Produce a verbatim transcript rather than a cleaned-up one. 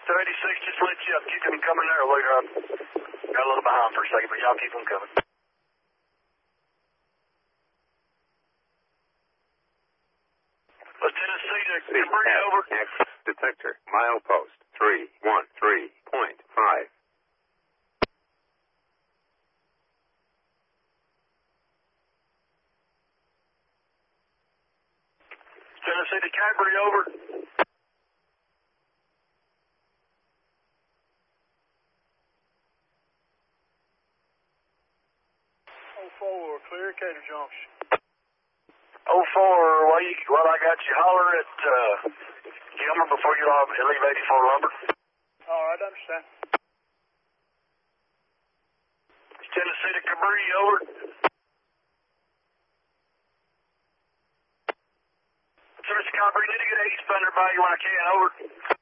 two eighty-six, just let you up. Keep them coming there. Wait, uh, got a little behind for a second, but y'all keep them coming. Let's Tennessee to Cabrini over. X detector, milepost three one three point five. Tennessee to Cabrini over. oh four, clear Cater Junction. oh four, well, you, well, I got you. Holler at uh, Gilmer before you leave eighty-four Lumber. All right, I understand. Tennessee to Cabrini over. So, Mister Cabrini, need to get an eastbound by you when I can. Over.